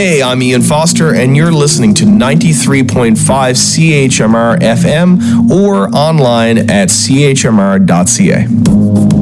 Hey, I'm Ian Foster, and you're listening to 93.5 CHMR FM or online at chmr.ca.